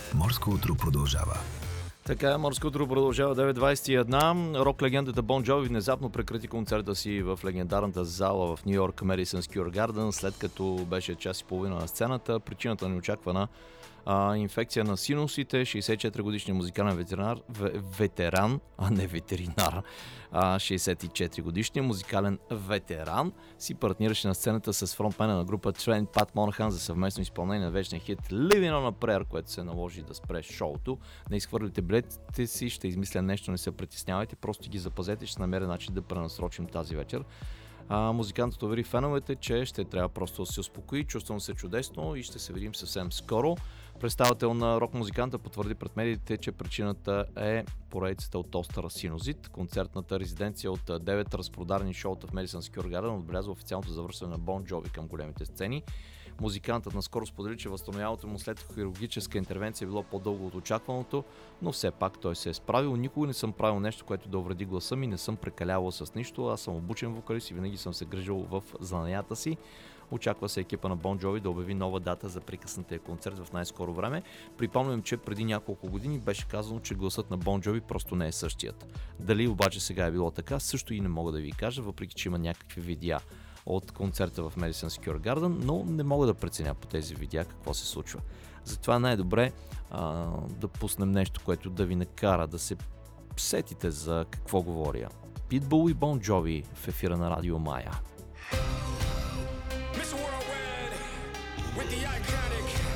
Морско утро продължава. Така, Морско утро продължава 9:21. Рок легендата Бон Джови внезапно прекрати концерта си в легендарната зала в Ню Йорк Madison Square Garden, след като беше час и половина на сцената. Причината неочаквана инфекция на синусите. 64-годишният музикален ветеран, а не ветеринар, 64-годишният музикален ветеран си партнираше на сцената с фронтмена на група Трент Пат Монахан за съвместно изпълнение на вечния хит Living on a Prayer, което се наложи да спре шоуто. Не изхвърляйте билетите си, ще измисля нещо, не се притеснявайте, просто ги запазете, ще намеря начин да пренасрочим тази вечер. Музикантът увери феновете, че ще трябва просто да се успокои, чувствам се чудесно и ще се видим съвсем скоро. Представител на рок-музиканта потвърди пред медиите, че причината е поредицата от остър синузит. Концертната резиденция от 9 разпродарени шоута в Madison Square Garden отбелязва официалното завършване на Бон Джови към големите сцени. Музикантът наскоро сподели, че възстановяването му след хирургическа интервенция е било по-дълго от очакваното, но все пак той се е справил. Никога не съм правил нещо, което да увреди гласа ми, не съм прекалявал с нищо, аз съм обучен вокалист и винаги съм се грижил в занаята си. Очаква се екипа на Бон Джови да обяви нова дата за прекъснатия концерт в най-скоро време. Припомням, че преди няколко години беше казано, че гласът на Бон Джови просто не е същият. Дали обаче сега е било така, също и не мога да ви кажа, въпреки че има някакви видеа от концерта в Madison Square Garden, но не мога да преценя по тези видеа какво се случва. Затова най-добре да пуснем нещо, което да ви накара да се сетите за какво говоря. Питбул и Бон Джови в ефира на Радио Мая. With the iconic